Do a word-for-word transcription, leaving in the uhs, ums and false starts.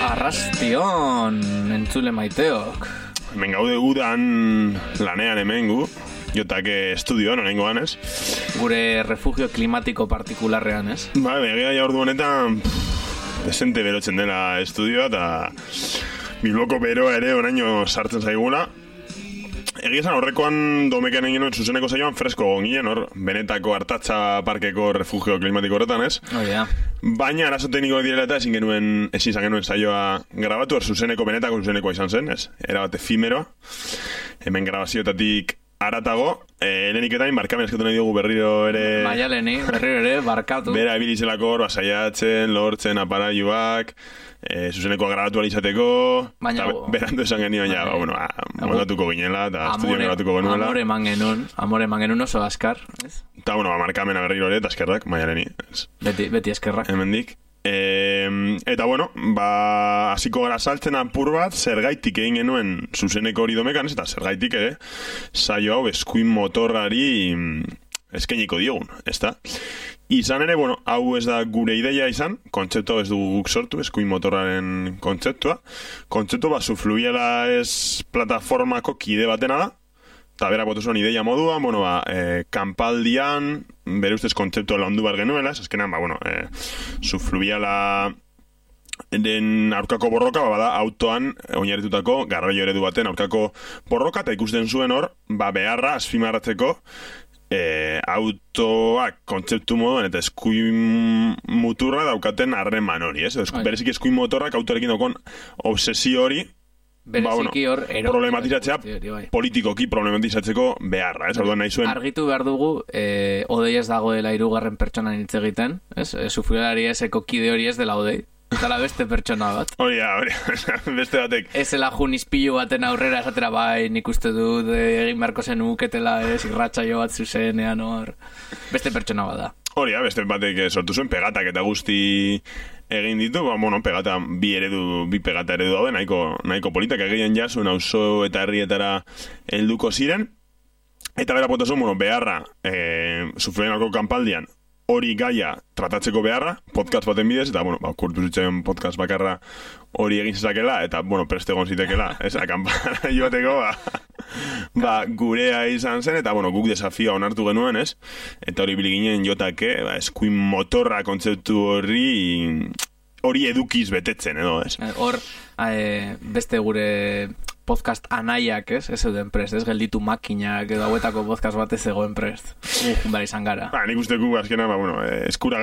Arrastion, entzule maiteok. Hemen gaude udan lanean hemen gu, jotake estudioan, honengoan, ez? Gure refugio klimatiko partikularrean, ez? Ba, begia ja ordu honetan desente berotzen dela estudioa, eta Bilboko beroa ere oraino sartzen zaigula. Egia esan horrekoan domekean egin nuen zuzeneko saioan fresko gongien, hor, benetako Artatza parkeko refugio klimatiko horretan, ez? Oh, yeah. Baina arazo tekniko direla eta ezin genuen, ezin izan genuen saioa grabatu, hor zuzeneko benetako zuzenekoa izan zen, ez? Era bat efimero, hemen grabazioetatik aratago, eh, lehenik eta barkamen eskatu nahi dugu berriro ere... Maialeni, berriro ere, barkatu. Bera ebilizelako hor, basaiatzen, lortzen, aparaiuak, eh, zuzenekoa grabatu alizateko... Baina... Berandu esan genioen, ja, ba, bueno, moldatuko ginela, eta estudioan grabatuko genuela. Amore eman genuen, amore eman genuen oso askar, ez? Eta, bueno, barkamena berriro ere, eta eskerrak, Maialeni. Beti, beti eskerrak. Hemendik. E, eta bueno, ba, hasiko gara saltzen apur bat, zergaitik egin genuen zuzeneko hori domekan, eta zergaitik ere, saio hau eskuin motorrari eskainiko diogun, ezta? Izan ere, bueno, hau ez da gure ideia izan, kontzeptu ez dugu guk sortu, eskuin motorraren kontzeptua. Kontzeptu bat, Zufluviala ez plataformako kide batena da, eta berak botu zuen ideia moduan, bueno, ba, e, kanpaldian, bere ustez kontzeptua laundu bar genuela, ez azkenan, ba, bueno, e, Zufluviala den aurkako borroka, ba, bada, autoan oinarritutako garraio eredu baten aurkako borroka, eta ikusten zuen hor, ba, beharra azpimarratzeko, e, autoak kontzeptu moduan, eta eskuin muturra daukaten harreman hori, ez? Berezik eskuin motorrak autorekin daukon obsesio hori, bereziki hor, ba, bueno, problematizatzea, politikoki problematizatzeko beharra, ez? Orduan nahi zuen... Argitu behar dugu, eh, Odei ez dagoela hirugarren pertsonan hitz egiten, ez? E, Zufluvialari eseko kide hori ez dela Odei. Zala beste pertsona bat. Hori da, hori, beste batek. Ez zela junizpilu baten aurrera esatera, bai, nik uste dut egin beharko zen uketela, ez, irratsaio bat zuzenean hor. Beste pertsona bat da. Hori da, beste batek sortu zuen pegatak eta guzti egin ditu, ba, bueno, pegata, bi eredu, bi pegata eredu daude, nahiko, nahiko politak egin jasun, auzo eta herrietara helduko ziren, eta bera potazun, bueno, beharra, e, Zufluvialako kanpaldian, hori gaia tratatzeko beharra, podcast baten bidez, eta, bueno, ba, kurtu zitzen podcast bakarra hori egin zezakela, eta, bueno, preste egon zitekela, ez, akampara joateko, ba, ba, gurea izan zen, eta, bueno, guk desafioa onartu genuen, ez, eta hori biliginen jotake, ba, eskuin motorra kontzeptu horri, hori edukiz betetzen, edo, ez. Hor, e, beste gure podcast anaiak, ez, ez zeuden prest, ez, gelditu makinak, edo hauetako podcast bat ez zegoen prest. Uh, bera izan gara. Ba, nik uste gu, azkena, ba, bueno, eskura